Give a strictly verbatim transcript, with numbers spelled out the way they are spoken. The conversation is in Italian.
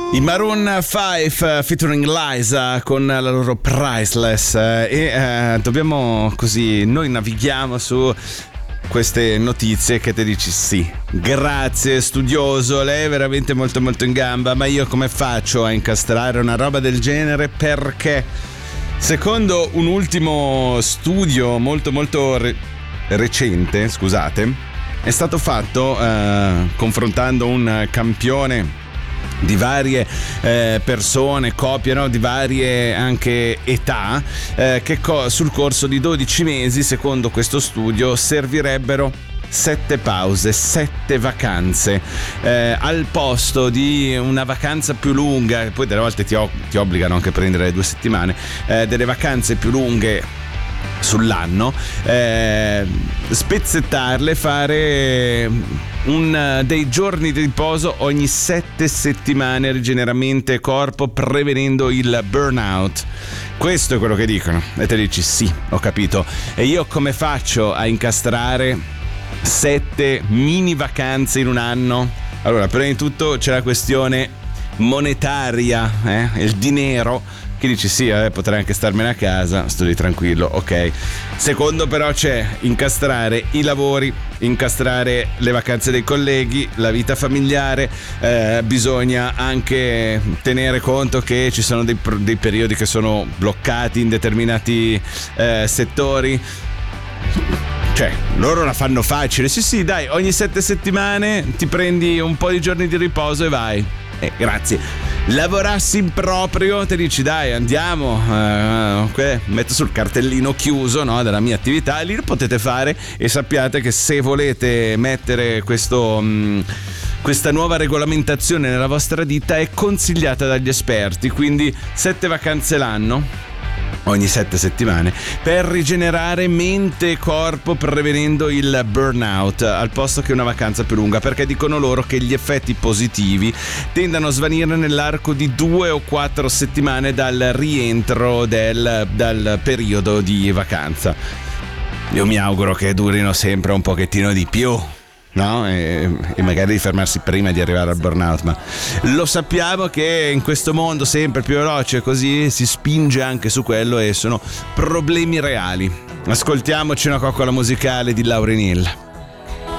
I Maroon cinque featuring Liza con la loro Priceless, e eh, dobbiamo così, noi navighiamo su queste notizie che ti dici sì, grazie studioso, lei è veramente molto molto in gamba, ma io come faccio a incastrare una roba del genere? Perché secondo un ultimo studio molto molto re- recente, scusate, è stato fatto eh, confrontando un campione di varie eh, persone, coppie, no? Di varie anche età, eh, che co- sul corso di dodici mesi, secondo questo studio, servirebbero sette pause, sette vacanze, eh, al posto di una vacanza più lunga, poi delle volte ti, o- ti obbligano anche a prendere due settimane, eh, delle vacanze più lunghe sull'anno, eh, spezzettarle, fare un, dei giorni di riposo ogni sette settimane, rigeneramento corpo, prevenendo il burnout. Questo è quello che dicono e te dici sì, ho capito, e io come faccio a incastrare sette mini vacanze in un anno? Allora, prima di tutto c'è la questione monetaria, eh? il dinero, che dici sì, eh, potrei anche starmene a casa, studi tranquillo, ok. Secondo però c'è incastrare i lavori, incastrare le vacanze dei colleghi, la vita familiare, eh, bisogna anche tenere conto che ci sono dei, dei periodi che sono bloccati in determinati eh, settori. Cioè, loro la fanno facile, sì sì dai, ogni sette settimane ti prendi un po' di giorni di riposo e vai. Eh, grazie. Lavorassi in proprio, ti dici dai andiamo, eh, metto sul cartellino chiuso, no, della mia attività, lì lo potete fare, e sappiate che se volete mettere questo mh, questa nuova regolamentazione nella vostra ditta è consigliata dagli esperti, quindi sette vacanze l'anno ogni sette settimane per rigenerare mente e corpo, prevenendo il burnout, al posto che una vacanza più lunga, perché dicono loro che gli effetti positivi tendono a svanire nell'arco di due o quattro settimane dal rientro del, dal periodo di vacanza. Io mi auguro che durino sempre un pochettino di più, no? E, e magari di fermarsi prima di arrivare al burnout, ma lo sappiamo che in questo mondo sempre più veloce così si spinge anche su quello, e sono problemi reali. Ascoltiamoci una coccola musicale di Lauryn Hill.